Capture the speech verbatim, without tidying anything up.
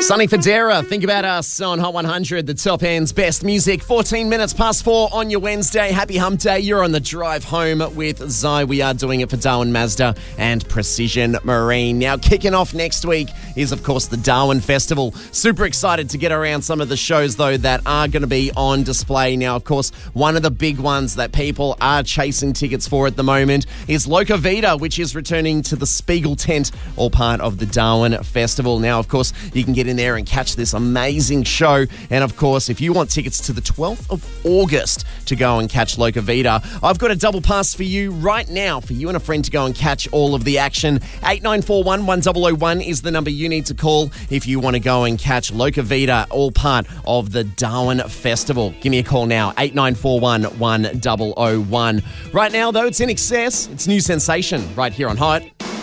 Sonny Fodera, Think About Us on Hot one hundred, the top end's best music. fourteen minutes past four on your Wednesday. Happy hump day. You're on the drive home with Zai. We are doing it for Darwin Mazda and Precision Marine. Now, kicking off next week is, of course, the Darwin Festival. Super excited to get around some of the shows, though, that are going to be on display. Now, of course, one of the big ones that people are chasing tickets for at the moment is Loca Vida, which is returning to the Spiegel tent, all part of the Darwin Festival. Now, of course, you can get in there and catch this amazing show. And of course, if you want tickets to the twelfth of August to go and catch Loca Vida, I've got a double pass for you right now for you and a friend to go and catch all of the action. eight nine four one, one zero zero one is the number you need to call if you want to go and catch Loca Vida, all part of the Darwin Festival. Give me a call now, eight nine four one, one zero zero one. Right now, though, it's In Excess. It's New Sensation right here on Hot.